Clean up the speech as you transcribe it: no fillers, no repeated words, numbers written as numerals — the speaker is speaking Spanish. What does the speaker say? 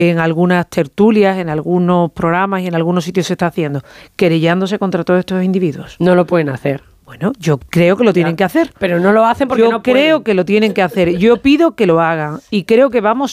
en algunas tertulias, en algunos programas y en algunos sitios se está haciendo, querellándose contra todos estos individuos. No lo pueden hacer. Bueno, yo creo que lo tienen que hacer. Pero no lo hacen porque no pueden. Yo creo que lo tienen que hacer. Yo pido que lo hagan y creo que vamos